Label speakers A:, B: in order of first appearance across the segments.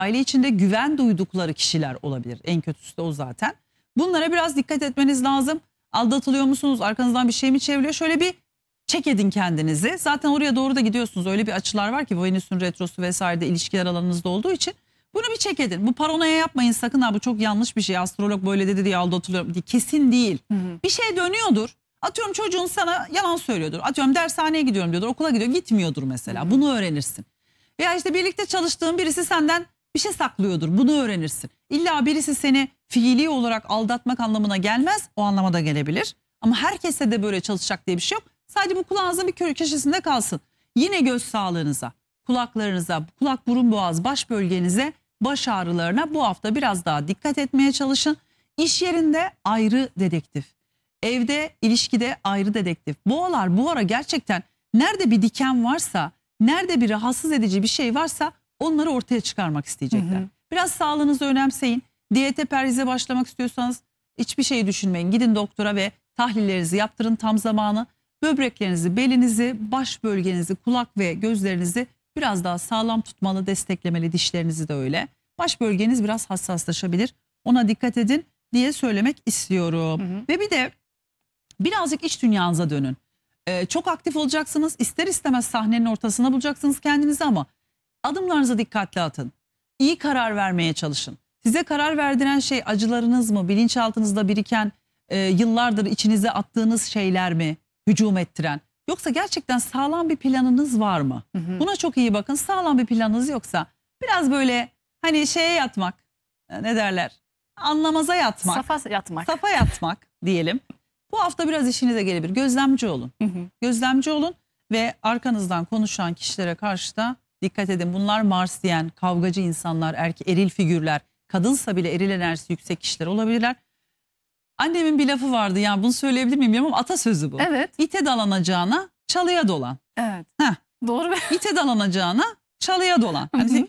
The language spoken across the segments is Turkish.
A: aile içinde güven duydukları kişiler olabilir. En kötüsü de o zaten. Bunlara biraz dikkat etmeniz lazım. Aldatılıyor musunuz? Arkanızdan bir şey mi çevriliyor? Şöyle bir check edin kendinizi. Zaten oraya doğru da gidiyorsunuz. Öyle bir açılar var ki Venüs'ün retrosu vesaire de ilişkiler alanınızda olduğu için. Bunu bir check edin. Bu paranoya yapmayın sakın ha, bu çok yanlış bir şey. Astrolog böyle dedi diye aldatılıyorum. Kesin değil. Bir şey dönüyordur. Atıyorum çocuğun sana yalan söylüyordur. Atıyorum dershaneye gidiyorum diyordur. Okula gidiyor, gitmiyordur mesela. Bunu öğrenirsin. Veya işte birlikte çalıştığın birisi senden bir şey saklıyordur. Bunu öğrenirsin. İlla birisi seni fiili olarak aldatmak anlamına gelmez. O anlamada gelebilir. Ama herkese de böyle çalışacak diye bir şey yok. Sadece bu kulağınızın bir köşesinde kalsın. Yine göz sağlığınıza, kulaklarınıza, kulak, burun, boğaz, baş bölgenize, baş ağrılarına bu hafta biraz daha dikkat etmeye çalışın. İş yerinde ayrı dedektif. Evde, ilişkide ayrı dedektif. Boğalar bu ara gerçekten nerede bir diken varsa, nerede bir rahatsız edici bir şey varsa onları ortaya çıkarmak isteyecekler. Biraz sağlığınızı önemseyin. Diyete, perhize başlamak istiyorsanız hiçbir şey düşünmeyin. Gidin doktora ve tahlillerinizi yaptırın tam zamanı. Böbreklerinizi, belinizi, baş bölgenizi, kulak ve gözlerinizi biraz daha sağlam tutmalı, desteklemeli, dişlerinizi de öyle. Baş bölgeniz biraz hassaslaşabilir. Ona dikkat edin diye söylemek istiyorum. Ve bir de birazcık iç dünyanıza dönün. Çok aktif olacaksınız. İster istemez sahnenin ortasına bulacaksınız kendinizi ama adımlarınızı dikkatli atın. İyi karar vermeye çalışın. Size karar verdiren şey acılarınız mı? Bilinçaltınızda biriken yıllardır içinize attığınız şeyler mi? Hücum ettiren. Yoksa gerçekten sağlam bir planınız var mı? Buna çok iyi bakın. Sağlam bir planınız yoksa biraz böyle hani şeye yatmak, ne derler? Anlamaza yatmak.
B: Safa yatmak.
A: Safa yatmak diyelim. Bu hafta biraz işinize gelebilir. Gözlemci olun. Gözlemci olun ve arkanızdan konuşan kişilere karşı da dikkat edin. Bunlar Marsyen, kavgacı insanlar, eril figürler, kadınsa bile eril enerjisi yüksek kişiler olabilirler. Annemin bir lafı vardı, yani bunu söyleyebilir miyim bilmiyorum ama atasözü bu.
B: Evet.
A: İte dalanacağına çalıya dolan.
B: Evet.
A: Heh.
B: Doğru.
A: İte dalanacağına çalıya dolan. Hani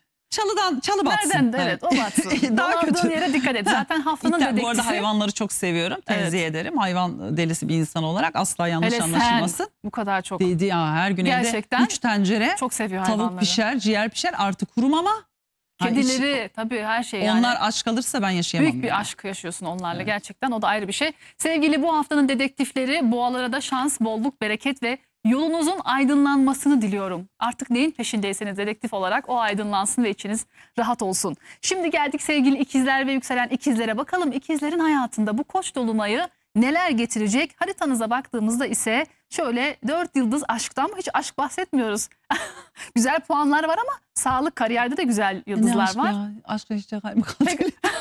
A: çalı batsın.
B: Nereden de evet, o batsın.
A: Daha kötü.
B: Dolandığın yere dikkat et. Zaten haftanın dedektifi.
A: Bu arada hayvanları çok seviyorum. Tenzih ederim. Hayvan delisi bir insan olarak asla yanlış
B: Hele
A: anlaşılmasın.
B: sen bu kadar çok.
A: Dedi ya, her gün
B: Gerçekten
A: evde 3 tencere
B: çok seviyor
A: tavuk
B: hayvanları.
A: pişer, ciğer pişer, artı kurumama.
B: Kedileri tabii her şey yani.
A: Onlar aç kalırsa ben yaşayamam.
B: Büyük bir
A: yani.
B: aşk yaşıyorsun onlarla gerçekten, o da ayrı bir şey. Sevgili bu haftanın dedektifleri, boğalara da şans, bolluk, bereket ve yolunuzun aydınlanmasını diliyorum. Artık neyin peşindeyseniz dedektif olarak o aydınlansın ve içiniz rahat olsun. Şimdi geldik sevgili ikizler ve yükselen ikizlere. Bakalım ikizlerin hayatında bu koç dolunayı neler getirecek? Haritanıza baktığımızda ise şöyle 4 yıldız aşktan, ama hiç aşk bahsetmiyoruz. Güzel puanlar var ama sağlık, kariyerde de güzel yıldızlar var.
A: Ya? Aşkla hiç kalbim kaldı.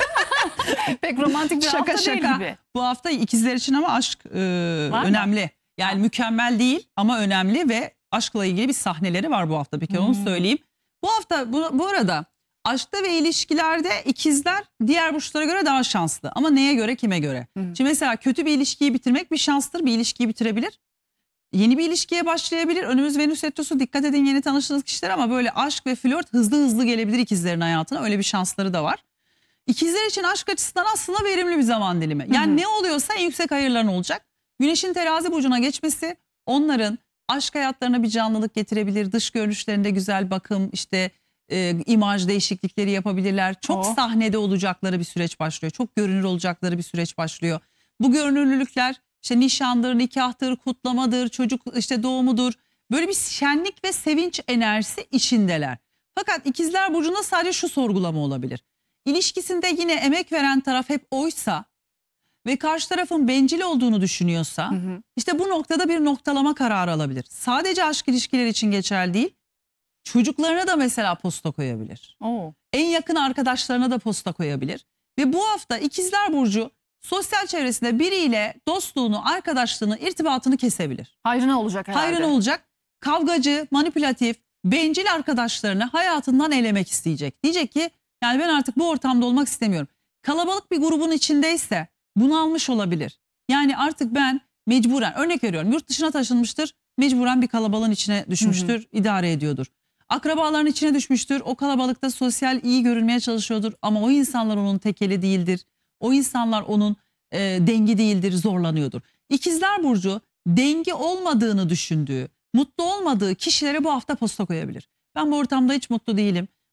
B: Pek romantik bir hafta değil gibi.
A: Bu hafta ikizler için ama aşk önemli.
B: Mı?
A: Yani mükemmel değil ama önemli ve aşkla ilgili bir sahneleri var bu hafta. Bir kere onu söyleyeyim. Bu hafta bu arada aşkta ve ilişkilerde ikizler diğer burçlara göre daha şanslı. Ama neye göre, kime göre? Şimdi mesela kötü bir ilişkiyi bitirmek bir şanstır. Bir ilişkiyi bitirebilir. Yeni bir ilişkiye başlayabilir. Önümüz Venüs retrosu, dikkat edin yeni tanıştığınız kişiler, ama böyle aşk ve flört hızlı gelebilir ikizlerin hayatına. Öyle bir şansları da var. İkizler için aşk açısından aslında verimli bir zaman dilimi. Yani ne oluyorsa en yüksek hayırların olacak. Güneşin terazi burcuna geçmesi onların aşk hayatlarına bir canlılık getirebilir. Dış görünüşlerinde güzel bakım, işte imaj değişiklikleri yapabilirler. Çok sahnede olacakları bir süreç başlıyor. Çok görünür olacakları bir süreç başlıyor. Bu görünürlükler işte nişandır, nikahtır, kutlamadır, çocuk işte doğumudur. Böyle bir şenlik ve sevinç enerjisi içindeler. Fakat ikizler burcunda sadece şu sorgulama olabilir. İlişkisinde yine emek veren taraf hep oysa ve karşı tarafın bencil olduğunu düşünüyorsa işte bu noktada bir noktalama kararı alabilir. Sadece aşk ilişkileri için geçerli değil. Çocuklarına da mesela posta koyabilir. En yakın arkadaşlarına da posta koyabilir. Ve bu hafta ikizler burcu sosyal çevresinde biriyle dostluğunu, arkadaşlığını, irtibatını kesebilir.
B: Hayrına olacak herhalde.
A: Hayrına olacak. Kavgacı, manipülatif, bencil arkadaşlarını hayatından elemek isteyecek. Diyecek ki yani ben artık bu ortamda olmak istemiyorum. Kalabalık bir grubun içindeyse bunalmış olabilir. Yani artık ben mecburen, örnek veriyorum, yurt dışına taşınmıştır. Mecburen bir kalabalığın içine düşmüştür, idare ediyordur. Akrabaların içine düşmüştür. O kalabalıkta sosyal iyi görünmeye çalışıyordur. Ama o insanlar onun tekeli değildir. O insanlar onun dengi değildir, zorlanıyordur. İkizler burcu dengi olmadığını düşündüğü, mutlu olmadığı kişilere bu hafta posta koyabilir. Ben bu ortamda hiç mutlu değilim.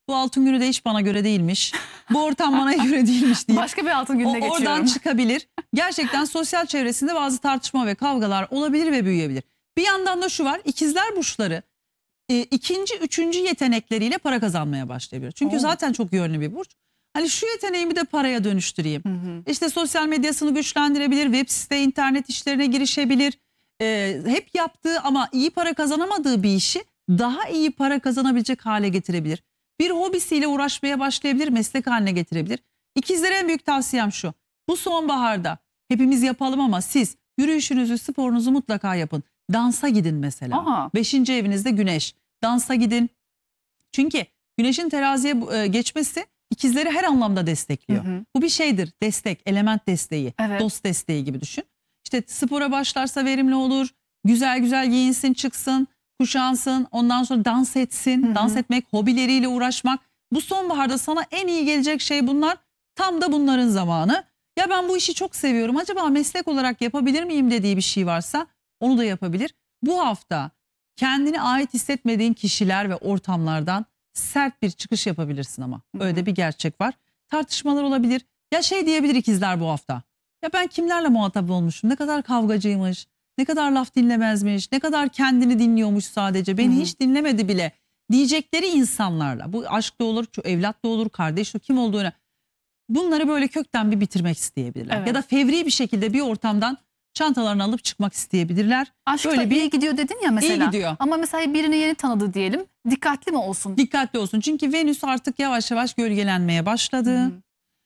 A: Bu altın günü de hiç bana göre değilmiş. Bu ortam bana göre değilmiş diye.
B: Başka bir altın gününe
A: Oradan
B: geçiyorum.
A: çıkabilir. Gerçekten sosyal çevresinde bazı tartışma ve kavgalar olabilir ve büyüyebilir. Bir yandan da şu var, ikizler burçları ikinci, üçüncü yetenekleriyle para kazanmaya başlayabilir. Çünkü
B: Oo.
A: zaten çok yönlü bir burç. Hani şu yeteneğimi de paraya dönüştüreyim.
B: Hı hı.
A: İşte sosyal medyasını güçlendirebilir, web site, internet işlerine girişebilir. Hep yaptığı ama iyi para kazanamadığı bir işi daha iyi para kazanabilecek hale getirebilir. Bir hobisiyle uğraşmaya başlayabilir, meslek haline getirebilir. İkizlere en büyük tavsiyem şu. Bu sonbaharda hepimiz yapalım ama siz yürüyüşünüzü, sporunuzu mutlaka yapın. Dansa gidin mesela.
B: Aha.
A: 5. evinizde güneş. Dansa gidin. Çünkü güneşin teraziye geçmesi ikizleri her anlamda destekliyor.
B: Hı hı.
A: Bu bir şeydir. Destek, element desteği,
B: Evet.
A: dost desteği gibi düşün. İşte spora başlarsa verimli olur. Güzel güzel giyinsin, çıksın, kuşansın. Ondan sonra dans etsin.
B: Hı hı.
A: Dans etmek, hobileriyle uğraşmak. Bu sonbaharda sana en iyi gelecek şey bunlar. Tam da bunların zamanı. Ya ben bu işi çok seviyorum. Acaba meslek olarak yapabilir miyim dediği bir şey varsa onu da yapabilir. Bu hafta kendine ait hissetmediğin kişiler ve ortamlardan sert bir çıkış yapabilirsin ama.
B: Hı hı.
A: Öyle de bir gerçek var. Tartışmalar olabilir. Ya şey diyebilir ikizler bu hafta. Ya ben kimlerle muhatap olmuşum? Ne kadar kavgacıymış, ne kadar laf dinlemezmiş, ne kadar kendini dinliyormuş sadece. Beni
B: Hı hı.
A: hiç dinlemedi bile diyecekleri insanlarla. Bu aşk da olur, evlat da olur, kardeş de kim olduğunu. Bunları böyle kökten bir bitirmek isteyebilirler.
B: Evet.
A: Ya da fevri bir şekilde bir ortamdan çantalarını alıp çıkmak isteyebilirler.
B: Aşkta
A: Böyle bir
B: iyi gidiyor dedin ya mesela.
A: iyi gidiyor.
B: Ama mesela birini yeni tanıdı diyelim. Dikkatli mi olsun?
A: Dikkatli olsun. Çünkü Venüs artık yavaş yavaş gölgelenmeye başladı.
B: Hı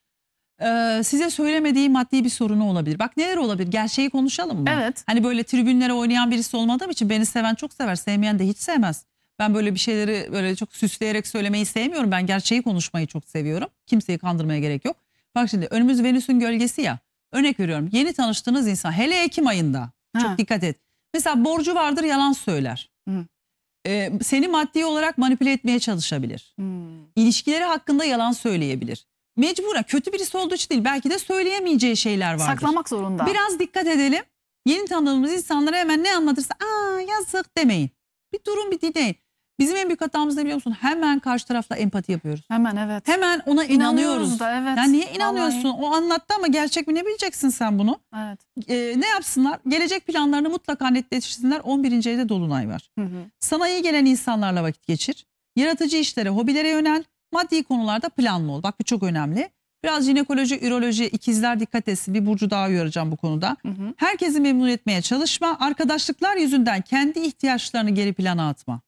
B: hı.
A: Size söylemediği maddi bir sorunu olabilir. Bak neler olabilir? Gerçeği konuşalım mı?
B: Evet.
A: Hani böyle tribünlere oynayan birisi olmadığım için beni seven çok sever. Sevmeyen de hiç sevmez. Ben böyle bir şeyleri böyle çok süsleyerek söylemeyi sevmiyorum. Ben gerçeği konuşmayı çok seviyorum. Kimseyi kandırmaya gerek yok. Bak şimdi önümüz Venüs'ün gölgesi ya. Örnek veriyorum. Yeni tanıştığınız insan hele Ekim ayında
B: Ha.
A: çok dikkat et. Mesela borcu vardır yalan söyler.
B: Hı.
A: Seni maddi olarak manipüle etmeye çalışabilir.
B: Hmm.
A: İlişkileri hakkında yalan söyleyebilir. Mecburen kötü birisi olduğu için değil belki de söyleyemeyeceği şeyler vardır.
B: Saklamak zorunda.
A: Biraz dikkat edelim. Yeni tanıdığımız insanlara hemen ne anlatırsa aa yazık demeyin. Bir durun bir dinleyin. Bizim en büyük hatamız ne biliyor musun? Hemen karşı tarafla empati yapıyoruz.
B: Hemen evet.
A: Hemen ona inanıyoruz.
B: Da evet.
A: Ya niye inanıyorsun?
B: Vallahi.
A: O anlattı ama gerçek mi ne bileceksin sen bunu?
B: Evet.
A: Ne yapsınlar? Gelecek planlarını mutlaka netleştirsinler. 11. evde dolunay var.
B: Hı hı.
A: Sana iyi gelen insanlarla vakit geçir. Yaratıcı işlere, hobilere yönel. Maddi konularda planlı ol. Bak bu çok önemli. Biraz jinekoloji, üroloji, ikizler dikkat etsin. Bir burcu daha uyaracağım bu konuda.
B: Hı hı.
A: Herkesi memnun etmeye çalışma. Arkadaşlıklar yüzünden kendi ihtiyaçlarını geri plana atma.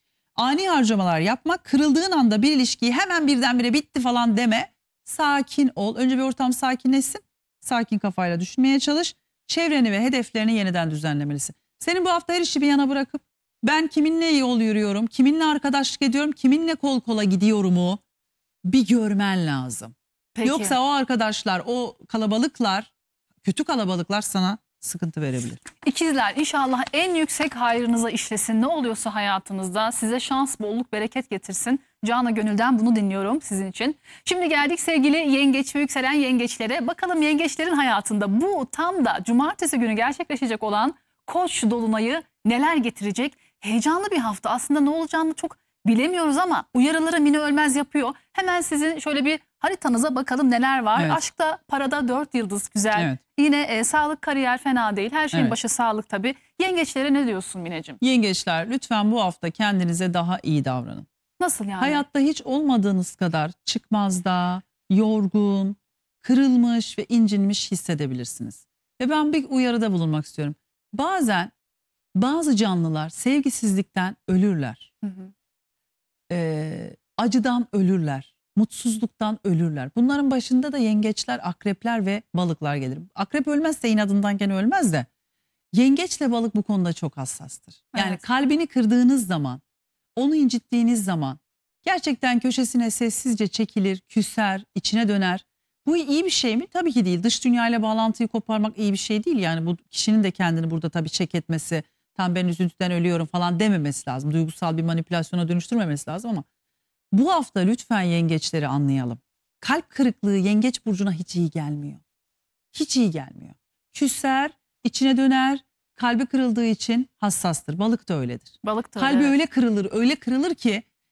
A: Ani harcamalar yapma. Kırıldığın anda bir ilişkiyi hemen birdenbire bitti falan deme. Sakin ol. Önce bir ortam sakinleşsin. Sakin kafayla düşünmeye çalış. Çevreni ve hedeflerini yeniden düzenlemelisin. Senin bu hafta her işi bir yana bırakıp ben kiminle yol yürüyorum, kiminle arkadaşlık ediyorum, kiminle kol kola gidiyorumu bir görmen lazım.
B: Peki.
A: Yoksa o arkadaşlar, o kalabalıklar, kötü kalabalıklar sana sıkıntı verebilir.
B: İkizler inşallah en yüksek hayrınıza işlesin. Ne oluyorsa hayatınızda size şans, bolluk, bereket getirsin. Canı gönülden bunu dinliyorum sizin için. Şimdi geldik sevgili yengeç ve yükselen yengeçlere. Bakalım yengeçlerin hayatında bu tam da cumartesi günü gerçekleşecek olan Koç dolunayı neler getirecek? Heyecanlı bir hafta. Aslında ne olacağını çok bilemiyoruz ama uyarıları Mine Ölmez yapıyor. Hemen sizin şöyle bir haritanıza bakalım neler var.
A: Evet.
B: Aşkta, parada 4 yıldız güzel.
A: Evet.
B: Yine sağlık, kariyer fena değil. Her şeyin
A: Evet.
B: başı sağlık tabii. Yengeçlere ne diyorsun Mineciğim?
A: Yengeçler lütfen bu hafta kendinize daha iyi davranın.
B: Nasıl yani?
A: Hayatta hiç olmadığınız kadar çıkmazda, yorgun, kırılmış ve incinmiş hissedebilirsiniz. Ve ben bir uyarıda bulunmak istiyorum. Bazen bazı canlılar sevgisizlikten ölürler.
B: Hı hı.
A: Acıdan ölürler. Mutsuzluktan ölürler. Bunların başında da yengeçler, akrepler ve balıklar gelir. Akrep ölmezse inadından gene ölmez de. Yengeçle balık bu konuda çok hassastır. Yani
B: Evet.
A: kalbini kırdığınız zaman, onu incittiğiniz zaman gerçekten köşesine sessizce çekilir, küser, içine döner. Bu iyi bir şey mi? Tabii ki değil. Dış dünyayla bağlantıyı koparmak iyi bir şey değil. Yani bu kişinin de kendini burada tabii çek etmesi, tam ben üzüntüden ölüyorum falan dememesi lazım. Duygusal bir manipülasyona dönüştürmemesi lazım ama bu hafta lütfen yengeçleri anlayalım. Kalp kırıklığı yengeç burcuna hiç iyi gelmiyor. Hiç iyi gelmiyor. Küser, içine döner, kalbi kırıldığı için hassastır. Balık da öyledir.
B: Balık da
A: Kalbi
B: öyle.
A: öyle kırılır ki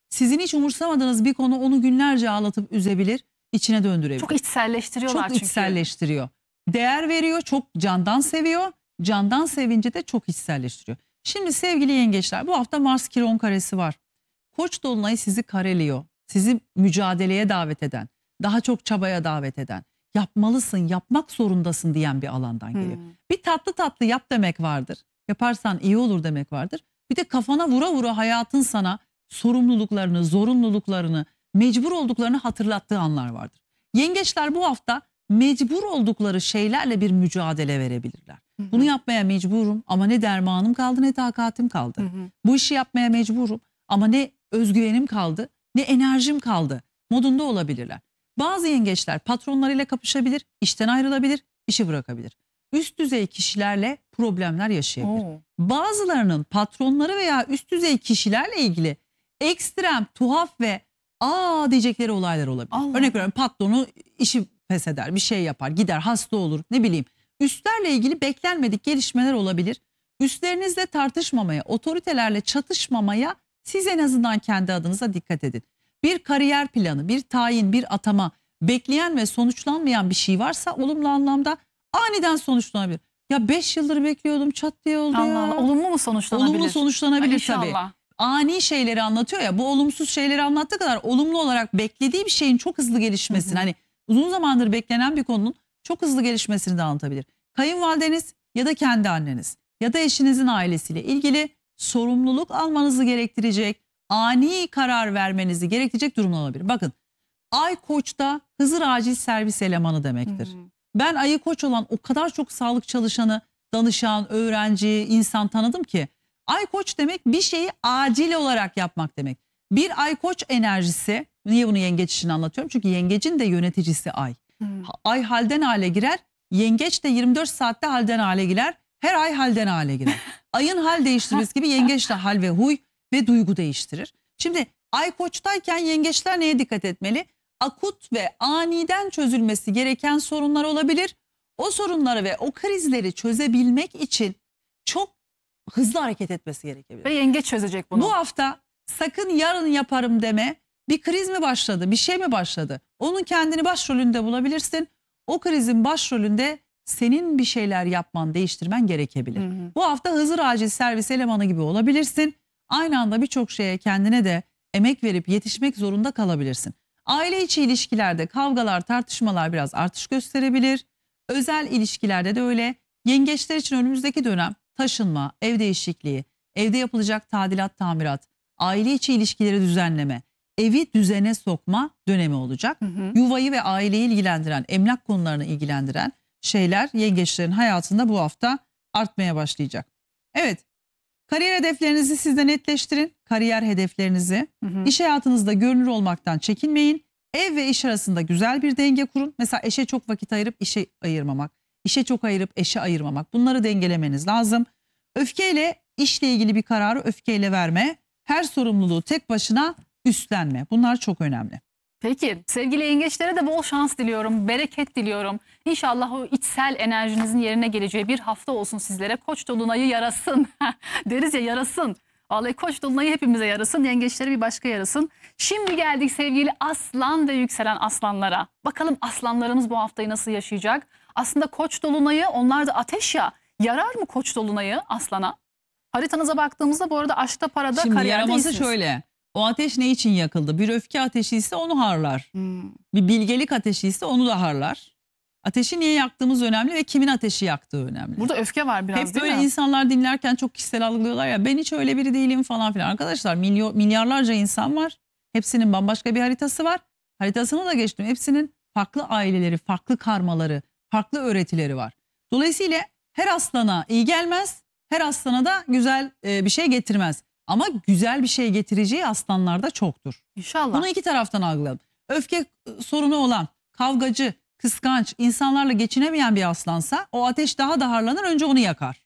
A: Sizin hiç umursamadığınız bir konu onu günlerce ağlatıp üzebilir, içine döndürebilir.
B: Çok içselleştiriyorlar
A: Çok
B: çünkü.
A: içselleştiriyor. Değer veriyor, çok candan seviyor. Candan sevince de çok içselleştiriyor. Şimdi sevgili yengeçler, bu hafta Mars Kiron karesi var. Koç dolunayı sizi kareliyor. Sizi mücadeleye davet eden, daha çok çabaya davet eden, yapmalısın, yapmak zorundasın diyen bir alandan geliyor. Bir tatlı tatlı yap demek vardır. Yaparsan iyi olur demek vardır. Bir de kafana vura vura hayatın sana sorumluluklarını, zorunluluklarını, mecbur olduklarını hatırlattığı anlar vardır. Yengeçler bu hafta mecbur oldukları şeylerle bir mücadele verebilirler. Bunu yapmaya mecburum ama ne dermanım kaldı ne takatim kaldı. Bu işi yapmaya mecburum ama ne özgüvenim kaldı ne enerjim kaldı modunda olabilirler. Bazı yengeçler patronlarıyla kapışabilir, işten ayrılabilir, işi bırakabilir. Üst düzey kişilerle problemler yaşayabilir. Bazılarının patronları veya üst düzey kişilerle ilgili ekstrem, tuhaf ve diyecekleri olaylar olabilir.
B: Allah.
A: Örnek veriyorum, patronu işi fesheder, bir şey yapar, gider, hasta olur, ne bileyim. Üstlerle ilgili beklenmedik gelişmeler olabilir. Üstlerinizle tartışmamaya, otoritelerle çatışmamaya siz en azından kendi adınıza dikkat edin. Bir kariyer planı, bir tayin, bir atama, bekleyen ve sonuçlanmayan bir şey varsa olumlu anlamda aniden sonuçlanabilir. Ya 5 yıldır bekliyordum, çat diye oldu
B: Allah
A: ya.
B: Allah. Olumlu mu sonuçlanabilir?
A: Olumlu sonuçlanabilir
B: Ay,
A: tabii.
B: İnşallah.
A: Ani şeyleri anlatıyor ya, bu olumsuz şeyleri anlattığı kadar olumlu olarak beklediği bir şeyin çok hızlı gelişmesini, hani uzun zamandır beklenen bir konunun çok hızlı gelişmesini de anlatabilir. Kayınvalideniz ya da kendi anneniz ya da eşinizin ailesiyle ilgili sorumluluk almanızı gerektirecek, ani karar vermenizi gerektirecek durumlar olabilir. Bakın, Ay Koç'ta Hızır acil servis elemanı demektir. Ben Ayı Koç olan o kadar çok sağlık çalışanı, danışan, öğrenci, insan tanıdım ki. Ay Koç demek bir şeyi acil olarak yapmak demek. Bir Ay Koç enerjisi, niye bunu yengeç için anlatıyorum? Çünkü yengecin de yöneticisi Ay. Ay halden hale girer, yengeç de 24 saatte halden hale girer. Her ay halden hale girer. Ayın hal değiştirmesi gibi yengeç de hal ve huy ve duygu değiştirir. Şimdi Ay Koç'tayken yengeçler neye dikkat etmeli? Akut ve aniden çözülmesi gereken sorunlar olabilir. O sorunları ve o krizleri çözebilmek için çok hızlı hareket etmesi gerekebilir.
B: Ve yengeç çözecek bunu.
A: Bu hafta sakın yarın yaparım deme. Bir kriz mi başladı, bir şey mi başladı? Onun kendini başrolünde bulabilirsin. O krizin başrolünde senin bir şeyler yapman, değiştirmen gerekebilir. Bu hafta Hızır acil servis elemanı gibi olabilirsin. Aynı anda birçok şeye kendine de emek verip yetişmek zorunda kalabilirsin. Aile içi ilişkilerde kavgalar, tartışmalar biraz artış gösterebilir. Özel ilişkilerde de öyle. Yengeçler için önümüzdeki dönem taşınma, ev değişikliği, evde yapılacak tadilat, tamirat, aile içi ilişkileri düzenleme, evi düzene sokma dönemi olacak. Yuvayı ve aileyi ilgilendiren, emlak konularını ilgilendiren şeyler yengeçlerin hayatında bu hafta artmaya başlayacak. Evet, kariyer hedeflerinizi siz de netleştirin. Kariyer hedeflerinizi. İş hayatınızda görünür olmaktan çekinmeyin. Ev ve iş arasında güzel bir denge kurun. Mesela eşe çok vakit ayırıp işe ayırmamak, işe çok ayırıp eşe ayırmamak. Bunları dengelemeniz lazım. Öfkeyle, işle ilgili bir kararı öfkeyle verme. Her sorumluluğu tek başına üstlenme. Bunlar çok önemli.
B: Peki sevgili yengeçlere de bol şans diliyorum, bereket diliyorum. İnşallah o içsel enerjinizin yerine geleceği bir hafta olsun sizlere. Koç dolunayı yarasın. Deriz ya, yarasın. Vallahi Koç dolunayı hepimize yarasın, yengeçlere bir başka yarasın. Şimdi geldik sevgili aslan ve yükselen aslanlara. Bakalım aslanlarımız bu haftayı nasıl yaşayacak? Aslında Koç dolunayı, onlar da ateş ya. Yarar mı Koç dolunayı aslana? Haritanıza baktığımızda bu arada aşkta, parada,
A: Şimdi
B: kariyerde
A: yaraması
B: iyisiniz.
A: şöyle. O ateş ne için yakıldı? Bir öfke ateşi ise onu harlar. Bir bilgelik ateşi ise onu da harlar. Ateşi niye yaktığımız önemli ve kimin ateşi yaktığı önemli.
B: Burada öfke var biraz,
A: Hep
B: değil
A: böyle
B: mi?
A: insanlar dinlerken çok kişisel algılıyorlar ya, ben hiç öyle biri değilim falan filan. Arkadaşlar milyarlarca insan var. Hepsinin bambaşka bir haritası var. Haritasını da geçtim. Hepsinin farklı aileleri, farklı karmaları, farklı öğretileri var. Dolayısıyla her aslana iyi gelmez. Her aslana da güzel bir şey getirmez. Ama güzel bir şey getireceği aslanlar da çoktur.
B: İnşallah.
A: Bunu iki taraftan algılayalım. Öfke sorunu olan, kavgacı, kıskanç, insanlarla geçinemeyen bir aslansa o ateş daha da harlanır, önce onu yakar.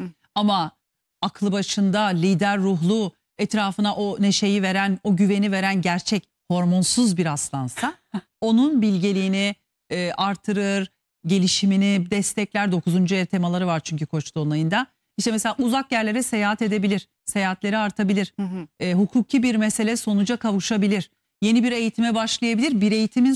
A: Ama aklı başında, lider ruhlu, etrafına o neşeyi veren, o güveni veren gerçek hormonsuz bir aslansa onun bilgeliğini artırır, gelişimini destekler. 9. ev temaları var çünkü Koç dolunayında. İşte mesela uzak yerlere seyahat edebilir. Seyahatleri artabilir. Hukuki bir mesele sonuca kavuşabilir. Yeni bir eğitime başlayabilir. Bir eğitimin